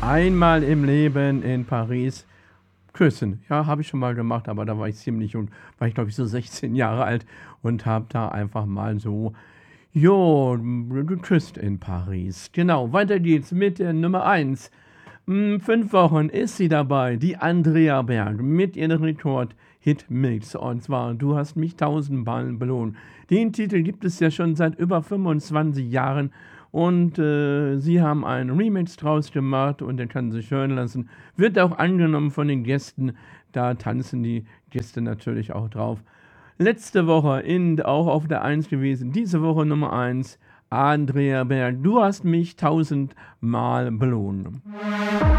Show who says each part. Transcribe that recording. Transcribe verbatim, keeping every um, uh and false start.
Speaker 1: Einmal im Leben in Paris küssen. Ja, habe ich schon mal gemacht, aber da war ich ziemlich jung. War ich, glaube ich, so sechzehn Jahre alt und habe da einfach mal so, jo, geküsst in Paris. Genau, weiter geht's mit der Nummer eins. Hm, fünf Wochen ist sie dabei, die Andrea Berg mit ihrem Rekord-Hit-Mix. Und zwar „Du hast mich tausendmal belohnt“. Den Titel gibt es ja schon seit über fünfundzwanzig Jahren und, äh, sie haben einen Remix draus gemacht und den kann sich hören lassen. Wird auch angenommen von den Gästen, da tanzen die Gäste natürlich auch drauf. Letzte Woche in auch auf der eins gewesen, diese Woche Nummer eins, Andrea Berg, „Du hast mich tausendmal belohnt“.